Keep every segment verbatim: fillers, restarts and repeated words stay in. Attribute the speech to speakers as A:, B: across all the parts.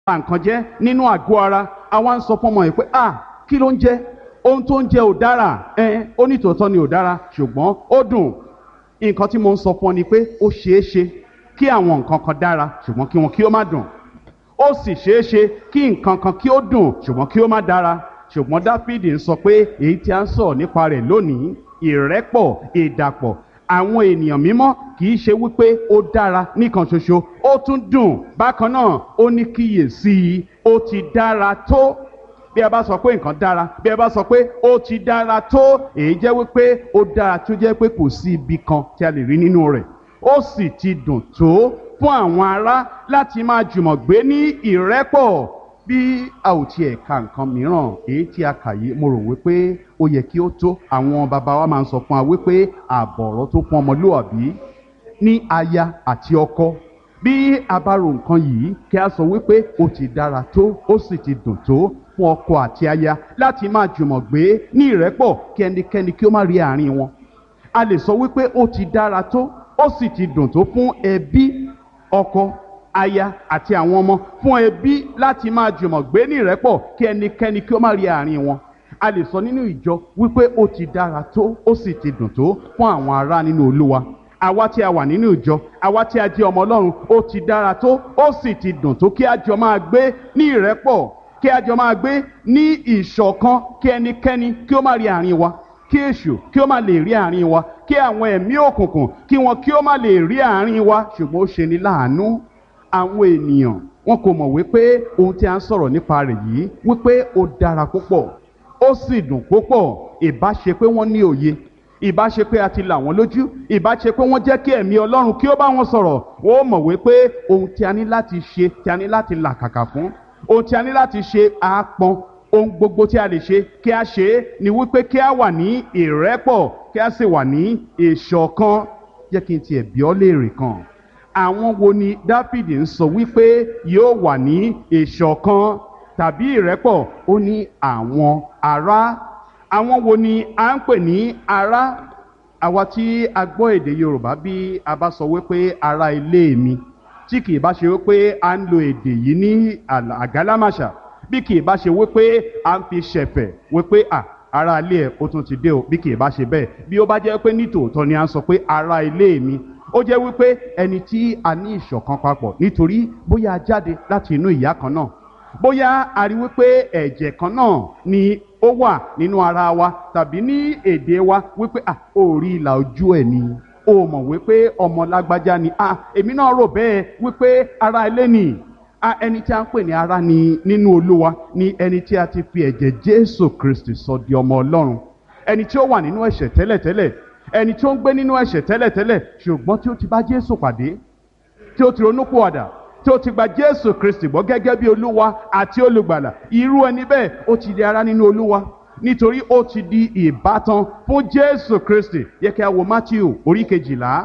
A: bà nǹkan jẹ́ nínú àgọ́ ara, àwa ń sọ fún ọmọ yìí pé ah kí ló ń jẹ, ohun tó ń jẹ ò dára, ẹ ó ní tòótọ́ ni ò dára ṣùgbọ́n ó dùn. Nǹkan tí mo ń sọ fún ọ ni pé ó ṣeé ṣe kí àwọn nǹkan kan dára ṣùgbọ́n kí wọn kí ó má dùn, ó sì ṣeé ṣe kí nǹkan kan kí ó dùn ṣùgbọ́n kí ó má dára. Ṣùgbọ́n Dáfídì ń sọ pé èyí tí a ń sọ̀rọ̀ nípa rẹ̀ lónìí, ìrẹ́pọ̀, ìdàpọ̀ àwọn ènìyàn mímọ́, kì í ṣe wípé ó dára nìkan ṣoṣo, ó tún dùn bákan náà. Ó ní kíyèsí, ó ti dára tó. Bí ẹ bá sọ pé nǹkan dára, bí ẹ bá sọ pé ó ti dára tó, èyí jẹ́ wípé ó dára tó jẹ́ pé kò sí ibi kan tí a lè rí nínú rẹ̀. Ó sì ti dùn tó fún àwọn ará láti máa jùmọ̀ gbé ní ìrẹ́pọ̀. Bí a ò tiẹ̀ ka nǹkan mìíràn èyí tí a kà yìí, mo rò wípé ó yẹ kí ó tó. Àwọn bàbá wa máa ń sọ fún wa wípé àbọ̀rọ̀ tó pọn ọmọlúwàbí ní aya àti ọkọ. Bí a bá ro nǹkan yìí, kí a sọ wípé ó ti dára tó, ó sì ti dùn tó fún ọkọ àti aya láti máa jùmọ̀ gbé ní ìrẹ́pọ̀, kí ẹnikẹ́ni kí ó má rí àárín wọn. A lè sọ wípé ó ti dára tó, ó sì ti dùn tó fún ẹbí, ọkọ, aya àti àwọn ọmọ, fún ẹbí láti máa jùmọ̀ gbé ní ìrẹ́pọ̀, kí ẹnikẹ́ni kí ó má rí àárín wọn. A lè sọ nínú ìjọ wípé ó ti dára tó, ó sì ti dùn tó fún àwọn ará nínú Olúwa. Àwa tí a wà nínú ìjọ, àwa tí a jẹ́ ọmọ Ọlọ́run, ó ti dára tó, ó sì ti dùn tó kí a jọ máa gbé ní ìrẹ́pọ̀, kí a jọ máa gbé ní ìṣọ̀kan, kí ẹnikẹ́ni kí ó má rí àárín wa, kí èṣù kí ó má lè rí àárín wa, kí àwọn ẹ̀mí òkùnkùn kí wọn kí ó má lè rí àárín wa. Ṣùgbọ́n ó ṣe ni láàánú, àwọn ènìyàn wọn kò mọ̀ wípé ohun tí a ń sọ̀rọ̀ nípa rẹ̀ yìí wípé ó dára púpọ̀, ó sì dùn púpọ̀. Ìbá ṣe pé wọ́n ní òye, ìbá ṣe pé a ti là wọ́n lójú, ìbá ṣe pé wọ́n jẹ́ kí ẹ̀mí Ọlọ́run kí ó bá wọn sọ̀rọ̀, wọ́n mọ̀ wípé ohun tí a ní láti ṣe, tí a ní láti làkàkà fún, ohun tí a ní láti ṣe àápọn, ohun gbogbo tí a lè ṣe kí a ṣe é ni wípé kí a wà ní ìrẹ́pọ̀, kí a sì wà ní ìṣọ̀kan. Jẹ́ kí n tiẹ̀ bi ọ́ léèrè kan, àwọn wo ni Dáfídì ń sọ wípé yóò wà ní ìṣọ̀kan tàbí ìrẹ́pọ̀? Ó ní àwọn ará. Àwọn wo ni à ń pè ní ará? Àwa tí a gbọ́ èdè Yorùbá, bí a bá sọ wípé ará ilé mi, tí kì í bá ṣe wípé à ń lo èdè yìí ní àgálámàṣà, bí kì í bá ṣe wípé à ń fi ṣẹ̀fẹ̀ wípé à ará ilé ẹ̀ ó tún ti dé o, bí kì í bá ṣe bẹ́ẹ̀, bí ó bá jẹ́ pé ní tòótọ́ ni à ń sọ pé ará ilé mi, ó jẹ́ wípé ẹni tí a ní ìṣọ̀kan papọ̀, nítorí bóyá a jáde láti inú ìyá kan náà, bóyá a rí wípé ẹ̀jẹ̀ kan náà ni ó wà nínú ara wa, tàbí ní èdè wa wípé à ó rí ìlà ojú ẹ̀ ni, ó mọ̀ wípé ọmọ lágbájá ni, à èmi náà rò bẹ́ẹ̀ wípé ará ilé ni. À ẹni tí a ń pè ní ará ni nínú Olúwa ni ẹni tí a ti fi ẹ̀jẹ̀ Jésù Kristi sọ di ọmọ Ọlọ́run, ẹni tí ó wà nínú ẹ̀ṣẹ̀ tẹ́lẹ̀tẹ́lẹ̀, ẹni tí ó ń gbé nínú ẹ̀ṣẹ̀ tẹ́lẹ̀tẹ́lẹ̀, ṣùgbọ́n tí ó ti bá Jésù pàdé, tí ó ti ronúpìwàdà, tí ó ti gba Jésù Kristi gbọ́ gẹ́gẹ́ bí Olúwa àti olùgbàlà. Irú ẹni bẹ́ẹ̀ ó ti di ará nínú Olúwa, nítorí ó ti di ìbátan fún Jésù Kristi. Yẹ kí a wo Mátíù orí kejìlá,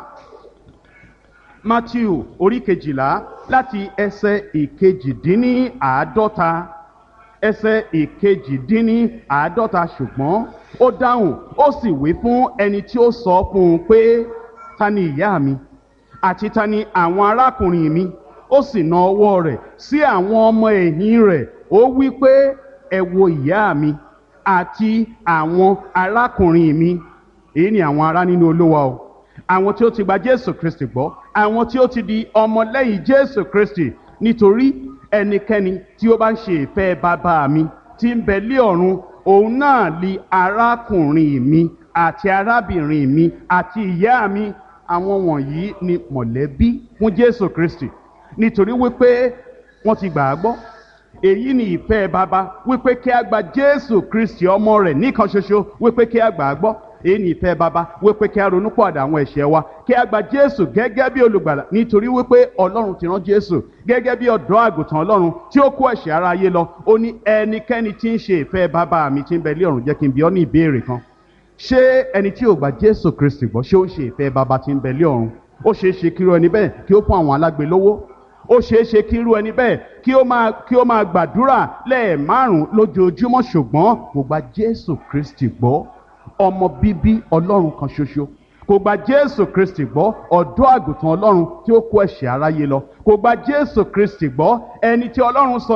A: Mátíù orí kejìlá láti ẹsẹ̀ ìkejìdínníàádọ́ta, ẹsẹ̀ ìkejìdínníàádọ́ta. Ṣùgbọ́n ó dáhùn, ó sì wí fún ẹni tí ó sọ fún un pé, ta ni ìyá mi àti ta ni àwọn arákùnrin mi? Ó sì na ọwọ́ rẹ̀ sí àwọn ọmọ ẹ̀yìn rẹ̀, ó wí pé, ẹ wo ìyá mi àti àwọn arákùnrin mi. Èyí ni àwọn ará nínú Olúwa o, àwọn tí ó ti gba Jésù Kristi gbọ́, àwọn tí ó ti di ọmọlẹ́yìn Jésù Kristi. Nítorí ẹnikẹ́ni tí ó bá ń ṣe ìfẹ́ bàbá mi tí ń bẹ lé ọ̀run, òun náà li arákùnrin mi àti arábìnrin mi àti ìyá mi. Àwọn wọ̀nyí ni mọ̀lẹ́bí fún Jésù Kristi, nítorí wípé wọ́n ti gbà á gbọ́. Èyí ni ìfẹ́ bàbá, wípé kí a gba Jésù Kristi ọmọ rẹ̀ nìkan ṣoṣo, wípé kí a gbà á gbọ́. Èyí ni ìfẹ́ bàbá, wípé kí a ronúpìwàdà àwọn ẹ̀ṣẹ̀ wa, kí a gba Jésù gẹ́gẹ́ bí olùgbàlà, nítorí wípé Ọlọ́run ti rán Jésù gẹ́gẹ́ bí ọ̀dọ́ àgùntàn Ọlọ́run tí ó kó ẹ̀ṣẹ̀ ara ayé lọ. Ó ní ẹnikẹ́ni tí ń ṣe ìfẹ́ bàbá mi tí ń bẹ lé ọ̀run. Jẹ́ kí n bi ọ́ ní ìbéèrè kan, ṣé ẹni tí ò gba Jésù Kristi gbọ́, ṣé ó ń ṣe ìfẹ́ bàbá tí ń bẹ lé ọ̀run? Ó ṣeé ṣe kí irú ẹni bẹ́ẹ̀ kí ó fún àwọn alágbe lówó, ó ṣeé ṣe kí irú ẹni bẹ́ẹ̀ kí ó máa kí ó máa gbàdúrà lẹ́ẹ̀márùn-ún lójoojúmọ́, ṣùgbọ́n kò gba Jésù Kristi gbọ́, ọmọ bíbí Ọlọ́run kan ṣoṣo. Kò gba Jésù Kristi gbọ́, ọ̀dọ́ àgùntàn Ọlọ́run tí ó kó ẹ̀ṣẹ̀ aráyé lọ. Kò gba Jésù Kristi gbọ́, ẹni tí Ọlọ́run sọ